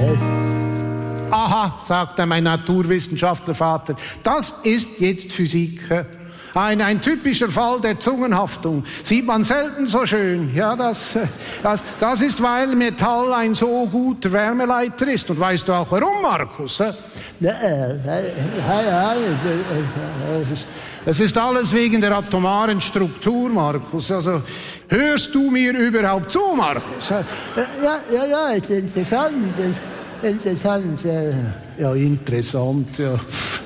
Aha, sagte mein Naturwissenschaftlervater, das ist jetzt Physik. Ein typischer Fall der Zungenhaftung. Sieht man selten so schön. Ja, das ist, weil Metall ein so guter Wärmeleiter ist. Und weißt du auch warum, Markus? Es ist alles wegen der atomaren Struktur, Markus. Also, hörst du mir überhaupt zu, Markus? Ja, ist interessant. Ja, interessant, ja.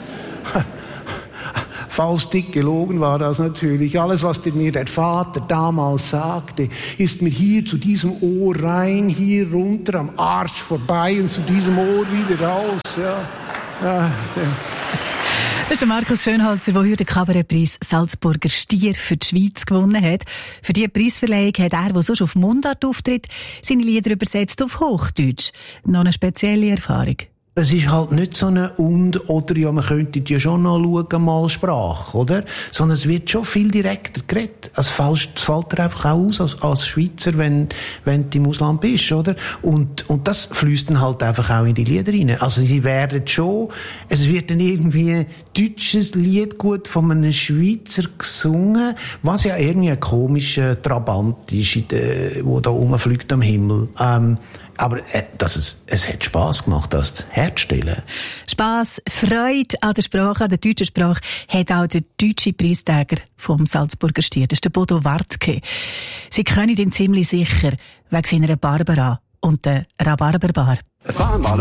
Faustdick gelogen war das natürlich. Alles, was mir der Vater damals sagte, ist mir hier zu diesem Ohr rein, hier runter, am Arsch vorbei und zu diesem Ohr wieder raus. Ja. Das ist der Markus Schönholzer, der heute den Kabarettpreis Salzburger Stier für die Schweiz gewonnen hat. Für diese Preisverleihung hat er, der sonst auf Mundart auftritt, seine Lieder übersetzt auf Hochdeutsch. Noch eine spezielle Erfahrung. Es ist halt nicht so eine oder ja, man könnte ja schon noch schauen, mal Sprache, oder? Sondern es wird schon viel direkter geredet. Es fällt dir einfach auch aus als Schweizer, wenn du im Ausland bist, oder? Und das fließt dann halt einfach auch in die Lieder rein. Also sie werden schon, es wird dann irgendwie ein deutsches Lied gut von einem Schweizer gesungen, was ja irgendwie ein komischer Trabant ist, wo da rumfliegt am Himmel. Aber es hat Spass gemacht, das herzustellen. Spass, Freude an der Sprache, an der deutschen Sprache, hat auch der deutsche Preisträger vom Salzburger Stier, das ist der Bodo Wartke. Sie können ihn ziemlich sicher wegen seiner Barbara und der Rhabarberbar. Es war einmal